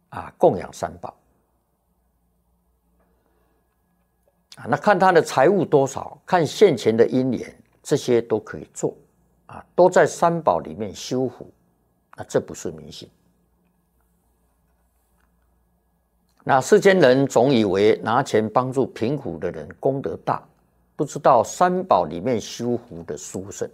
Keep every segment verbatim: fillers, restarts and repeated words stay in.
啊供养三宝啊，那看他的财物多少，看现前的因缘，这些都可以做啊，都在三宝里面修福，那这不是迷信。那世间人总以为拿钱帮助贫苦的人功德大，不知道三宝里面修福的殊胜。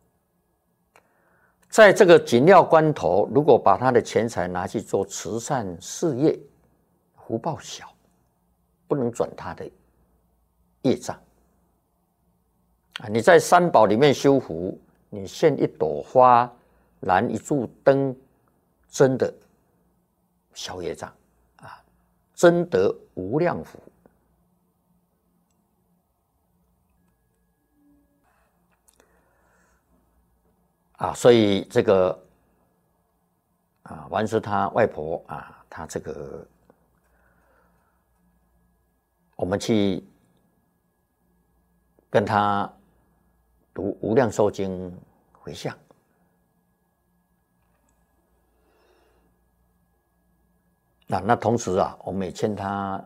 在这个紧要关头，如果把他的钱财拿去做慈善事业，福报小，不能转他的业障啊！你在三宝里面修福，你献一朵花，燃一柱灯，真的消业障啊，真得无量福。啊，所以这个啊，完是他外婆啊，他这个我们去跟他读《无量寿经》回向。那那同时啊，我们也欠他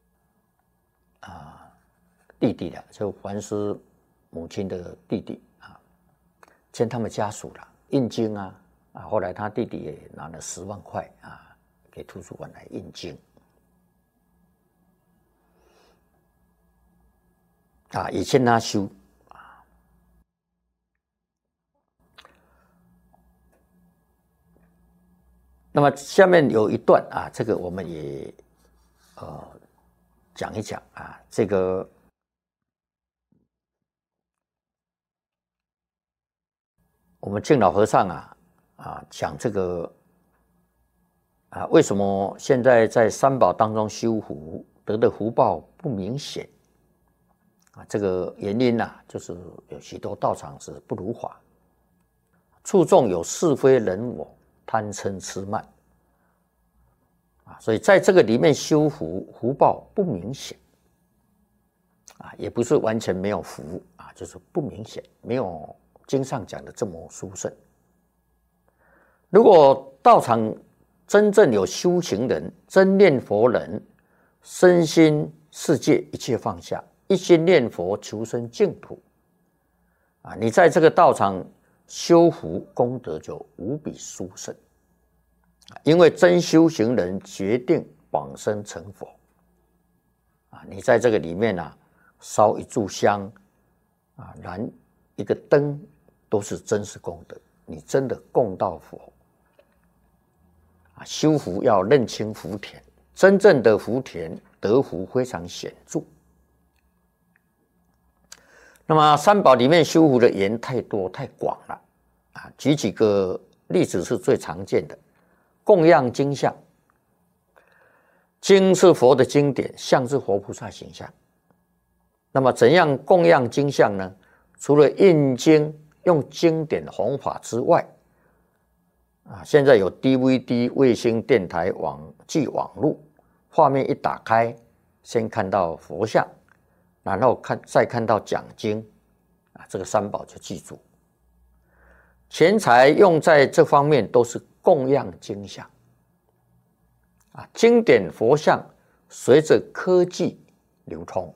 啊弟弟的，就凡是母亲的弟弟啊，欠他们家属了印经啊啊，后来他弟弟也拿了十万块啊，给图书馆来印经啊，也欠他修啊。那么下面有一段啊，这个我们也呃讲一讲啊，这个我们净老和尚啊啊讲这个啊，为什么现在在三宝当中修福得的福报不明显啊？这个原因啊，就是有许多道场是不如法，注重有是非人我，贪嗔痴慢啊，所以在这个里面修福福报不明显啊，也不是完全没有福啊，就是不明显，没有经上讲的这么殊胜。如果道场真正有修行人，真念佛人，身心世界一切放下，一心念佛求生净土啊，你在这个道场修福功德就无比殊胜。因为真修行人决定往生成佛啊！你在这个里面啊，烧一炷香啊，燃一个灯，都是真实功德。你真的供到佛啊！修福要认清福田，真正的福田得福非常显著。那么三宝里面修福的缘太多太广了啊！举几个例子是最常见的。供养经像，经是佛的经典，像是佛菩萨形象。那么怎样供养经像呢？除了印经用经典弘法之外，啊，现在有 D V D、卫星电台、网际网络，画面一打开，先看到佛像，然后看再看到讲经，啊，这个三宝就记住。钱财用在这方面都是供养经像啊，经典佛像随着科技流通，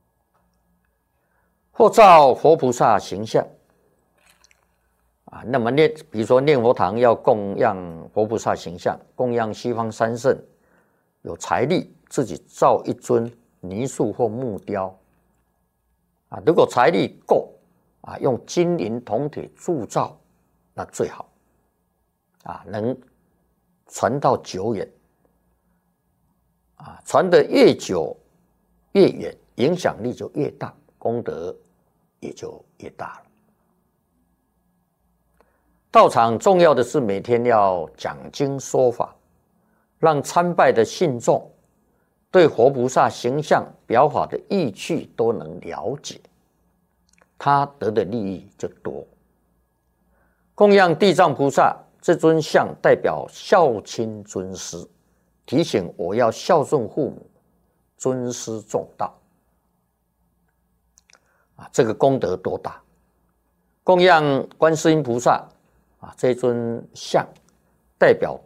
或造佛菩萨形象啊。那么念，比如说念佛堂要供养佛菩萨形象，供养西方三圣，有财力自己造一尊泥塑或木雕啊。如果财力够啊，用金银铜铁铸造，那最好啊，能传到久远啊，传得越久越远，影响力就越大，功德也就越大了。道场重要的是每天要讲经说法，让参拜的信众对佛菩萨形象表法的意趣都能了解，他得的利益就多。供养地藏菩萨这尊像代表孝亲尊师，提醒我要孝顺父母，尊师重道啊，这个功德多大！供养观世音菩萨啊，这尊像代表